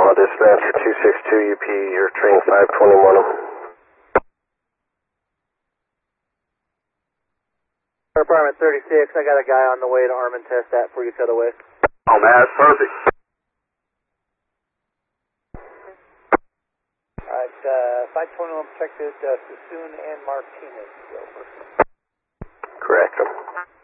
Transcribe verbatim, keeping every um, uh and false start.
Omaha Dispatch two six two U P, you're train five twenty-one. Department thirty-six, I got a guy on the way to arm and test that for you to the west. Oh man, that's perfect. Alright, uh, five twenty-one protected uh, Sassoon and Martinez. Over. Correct.